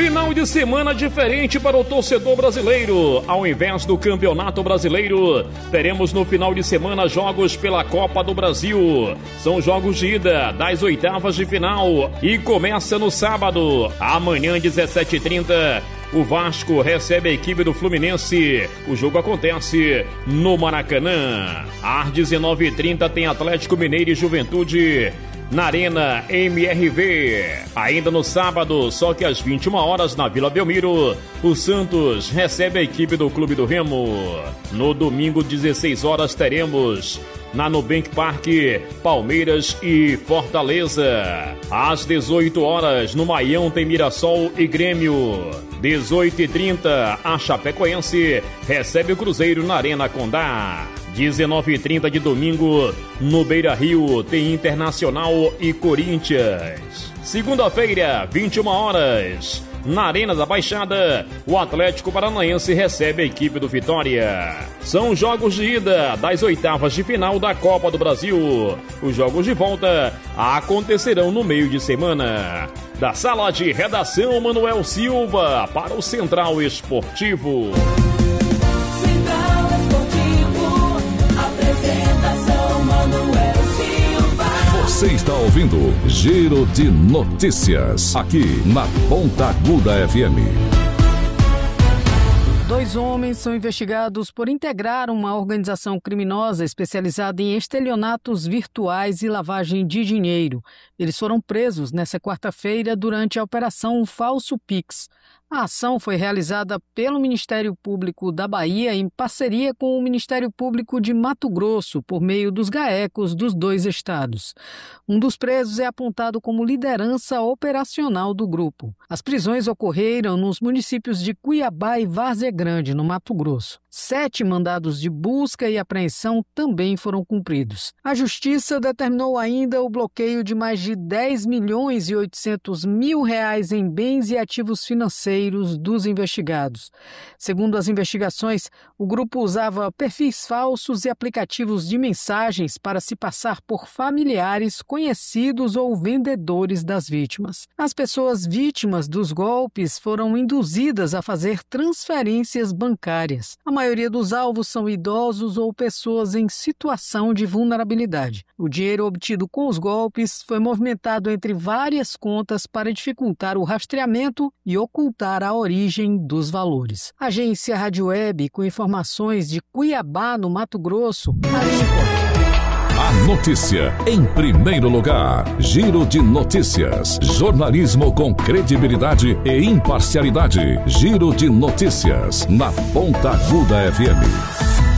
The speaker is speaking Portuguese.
Final de semana diferente para o torcedor brasileiro. Ao invés do Campeonato Brasileiro, teremos no final de semana jogos pela Copa do Brasil. São jogos de ida das oitavas de final e começa no sábado. Amanhã, 17h30, o Vasco recebe a equipe do Fluminense. O jogo acontece no Maracanã. Às 19h30 tem Atlético Mineiro e Juventude na Arena MRV. Ainda no sábado, só que às 21h na Vila Belmiro, o Santos recebe a equipe do Clube do Remo. No domingo, 16h, teremos na Nubank Park, Palmeiras e Fortaleza. Às 18h, no Maião, tem Mirassol e Grêmio. 18h30, a Chapecoense recebe o Cruzeiro na Arena Condá. 19h30 de domingo, no Beira-Rio, tem Internacional e Corinthians. Segunda-feira, 21h, na Arena da Baixada, o Atlético Paranaense recebe a equipe do Vitória. São jogos de ida das oitavas de final da Copa do Brasil. Os jogos de volta acontecerão no meio de semana. Da sala de redação, Manuel Silva, para o Central Esportivo. Você está ouvindo Giro de Notícias, aqui na Ponta Aguda FM. 2 homens são investigados por integrar uma organização criminosa especializada em estelionatos virtuais e lavagem de dinheiro. Eles foram presos nesta quarta-feira durante a Operação Falso Pix. A ação foi realizada pelo Ministério Público da Bahia em parceria com o Ministério Público de Mato Grosso, por meio dos GAECOS dos 2 estados. Um dos presos é apontado como liderança operacional do grupo. As prisões ocorreram nos municípios de Cuiabá e Várzea Grande, no Mato Grosso. 7 mandados de busca e apreensão também foram cumpridos. A Justiça determinou ainda o bloqueio de mais de 10.800.000 reais em bens e ativos financeiros dos investigados. Segundo as investigações, o grupo usava perfis falsos e aplicativos de mensagens para se passar por familiares, conhecidos ou vendedores das vítimas. As pessoas vítimas dos golpes foram induzidas a fazer transferências bancárias. A maioria dos alvos são idosos ou pessoas em situação de vulnerabilidade. O dinheiro obtido com os golpes foi movimentado entre várias contas para dificultar o rastreamento e ocultar a origem dos valores. Agência Rádio Web, com informações de Cuiabá, no Mato Grosso. A notícia em primeiro lugar. Giro de Notícias. Jornalismo com credibilidade e imparcialidade. Giro de Notícias na Ponta Aguda FM.